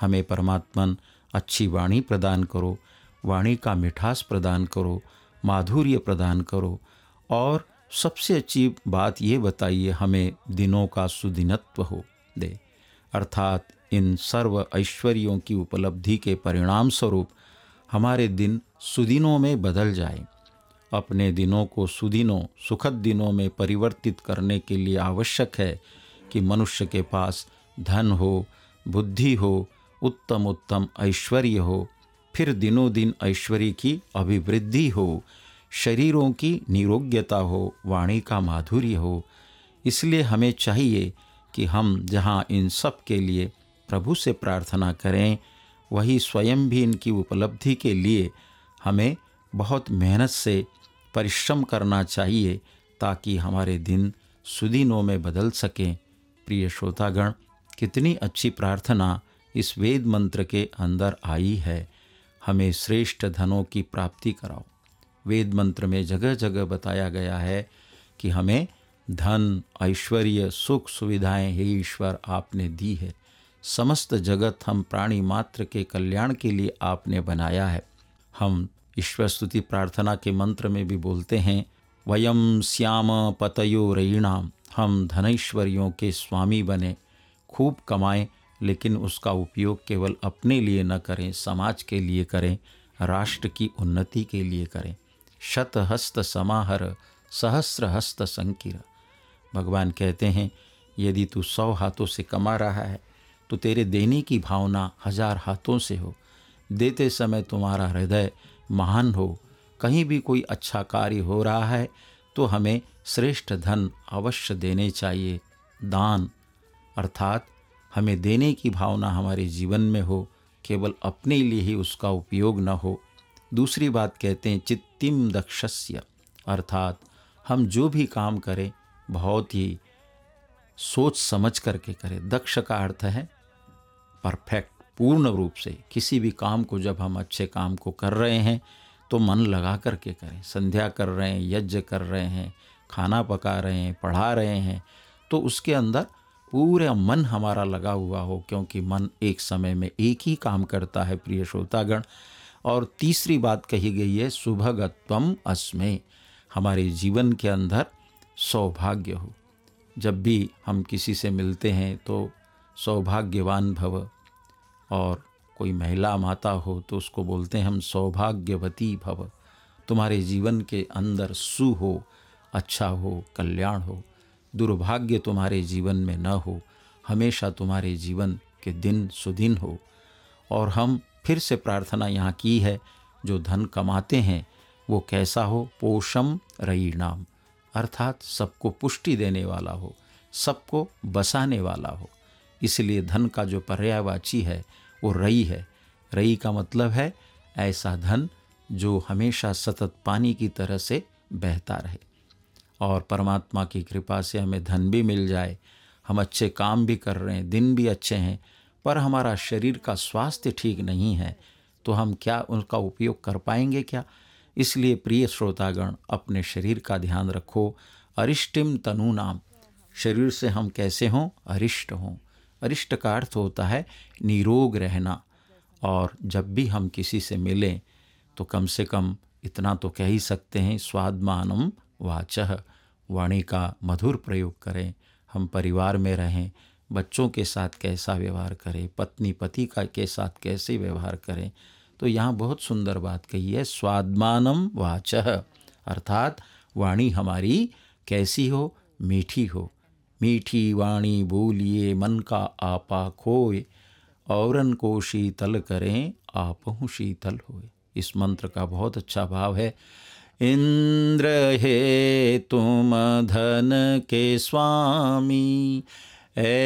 हमें परमात्मन अच्छी वाणी प्रदान करो, वाणी का मिठास प्रदान करो, माधुर्य प्रदान करो, और सबसे अच्छी बात ये बताइए हमें दिनों का सुदिनत्व हो दे, अर्थात इन सर्व ऐश्वर्यों की उपलब्धि के परिणाम स्वरूप हमारे दिन सुदिनों में बदल जाए। अपने दिनों को सुदिनों, सुखद दिनों में परिवर्तित करने के लिए आवश्यक है कि मनुष्य के पास धन हो, बुद्धि हो, उत्तम उत्तम ऐश्वर्य हो, फिर दिनों दिन ऐश्वर्य की अभिवृद्धि हो, शरीरों की निरोग्यता हो, वाणी का माधुर्य हो। इसलिए हमें चाहिए कि हम जहाँ इन सब के लिए प्रभु से प्रार्थना करें, वही स्वयं भी इनकी उपलब्धि के लिए हमें बहुत मेहनत से परिश्रम करना चाहिए, ताकि हमारे दिन सुदिनों में बदल सकें। प्रिय श्रोतागण, कितनी अच्छी प्रार्थना इस वेद मंत्र के अंदर आई है, हमें श्रेष्ठ धनों की प्राप्ति कराओ। वेद मंत्र में जगह जगह बताया गया है कि हमें धन, ऐश्वर्य, सुख, सुविधाएं हे ईश्वर आपने दी है। समस्त जगत हम प्राणी मात्र के कल्याण के लिए आपने बनाया है। हम ईश्वर स्तुति प्रार्थना के मंत्र में भी बोलते हैं, वयम श्याम पतयो रयिणाम, हम धनैश्वर्यों के स्वामी बने, खूब कमाएं, लेकिन उसका उपयोग केवल अपने लिए न करें, समाज के लिए करें, राष्ट्र की उन्नति के लिए करें। शतहस्त समाहर सहस्र हस्त संकीर। भगवान कहते हैं, यदि तू 100 हाथों से कमा रहा है तो तेरे देने की भावना 1000 हाथों से हो। देते समय तुम्हारा हृदय महान हो। कहीं भी कोई अच्छा कार्य हो रहा है तो हमें श्रेष्ठ धन अवश्य देने चाहिए। दान अर्थात हमें देने की भावना हमारे जीवन में हो, केवल अपने लिए ही उसका उपयोग न हो। दूसरी बात कहते हैं चित्तिम दक्षस्य, अर्थात हम जो भी काम करें बहुत ही सोच समझ करके करें। दक्ष का अर्थ है परफेक्ट, पूर्ण रूप से। किसी भी काम को जब हम अच्छे काम को कर रहे हैं तो मन लगा करके करें। संध्या कर रहे हैं, यज्ञ कर रहे हैं, खाना पका रहे हैं, पढ़ा रहे हैं, तो उसके अंदर पूरा मन हमारा लगा हुआ हो, क्योंकि मन एक समय में एक ही काम करता है। प्रिय श्रोतागण, और तीसरी बात कही गई है सुभगत्वम अस्मे, हमारे जीवन के अंदर सौभाग्य हो। जब भी हम किसी से मिलते हैं तो सौभाग्यवान भव, और कोई महिला माता हो तो उसको बोलते हैं हम सौभाग्यवती भव। तुम्हारे जीवन के अंदर सु हो, अच्छा हो, कल्याण हो, दुर्भाग्य तुम्हारे जीवन में न हो, हमेशा तुम्हारे जीवन के दिन सुदिन हो। और हम फिर से प्रार्थना यहाँ की है, जो धन कमाते हैं वो कैसा हो, पोषम रयिणाम, अर्थात सबको पुष्टि देने वाला हो, सबको बसाने वाला हो। इसलिए धन का जो पर्यायवाची है वो रई है। रई का मतलब है ऐसा धन जो हमेशा सतत पानी की तरह से बहता रहे। और परमात्मा की कृपा से हमें धन भी मिल जाए, हम अच्छे काम भी कर रहे हैं, दिन भी अच्छे हैं, पर हमारा शरीर का स्वास्थ्य ठीक नहीं है, तो हम क्या उनका उपयोग कर पाएंगे क्या? इसलिए प्रिय श्रोतागण, अपने शरीर का ध्यान रखो। अरिष्टिम तनु नाम, शरीर से हम कैसे हों? अरिष्ट हों। अरिष्ट का अर्थ होता है निरोग रहना। और जब भी हम किसी से मिलें तो कम से कम इतना तो कह ही सकते हैं, स्वादमानम वाचः, वाणी का मधुर प्रयोग करें। हम परिवार में रहें, बच्चों के साथ कैसा व्यवहार करें, पत्नी पति का के साथ कैसे व्यवहार करें। तो यहाँ बहुत सुंदर बात कही है, स्वादमानम वाचः, अर्थात वाणी हमारी कैसी हो? मीठी हो। मीठी वाणी बोलिए मन का आपा खोए, औरन को शीतल करें आपहु शीतल होए। इस मंत्र का बहुत अच्छा भाव है। इंद्र हे तुम धन के स्वामी,